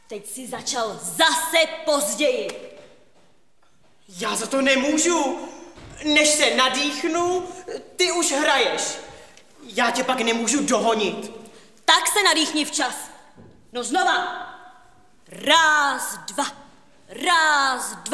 Teď si začal zase později. Já za to nemůžu. Než se nadýchnu, ty už hraješ. Já tě pak nemůžu dohonit. Tak se nadýchni včas. No znova. Ráz, dva. Ráz, dva.